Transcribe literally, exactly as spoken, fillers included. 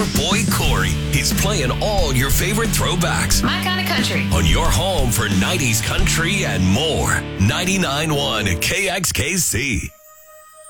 boy Corey. He's playing all your favorite throwbacks My kind of country. on your home for nineties country and more. ninety-nine point one K X K C.